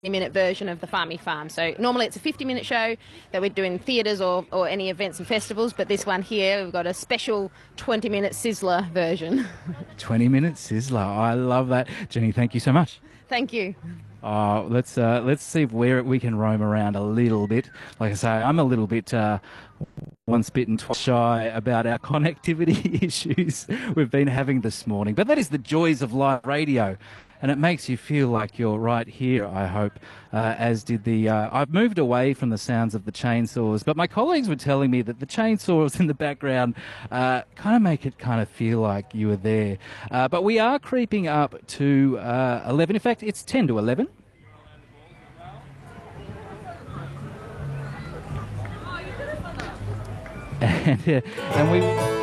minute version of the Farmy Farm. So normally it's a 50-minute show that we're doing theatres or any events and festivals, but this one here, we've got a special 20-minute sizzler version. 20-minute sizzler. I love that. Jenny, thank you so much. Thank you. Let's see where we can roam around a little bit. Like I say, I'm a little bit once bitten, twice shy about our connectivity issues we've been having this morning. But that is the joys of live radio. And it makes you feel like you're right here, I hope, as did the... I've moved away from the sounds of the chainsaws, but my colleagues were telling me that the chainsaws in the background kind of make it kind of feel like you were there. But we are creeping up to 11. In fact, it's 10 to 11. And we...